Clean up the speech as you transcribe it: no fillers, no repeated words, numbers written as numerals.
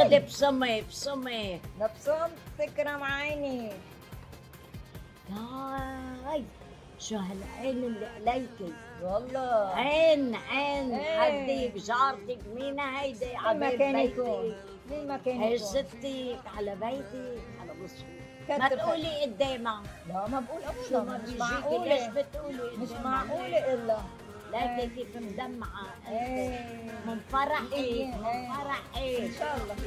اخذي بصمي بصمي. نبصم تكرم عيني. هاي شو هالعين اللي عليكي؟ والله عين عين إيه. حديك جارتك مين هيدي مين على ما بيت كان بيتك؟ يكون، مين ما كان هي يكون. ستك على بيتك على وصفي. ما كتر تقولي قدامها. لا ما بقول شو ابدا، ما مش بيجيكي ليش معقولة، بتقولي مش قدامها؟ معقولة الا لكن كيف مدمعة ايه من فرحك إيه. من فرحك. ان شاء الله.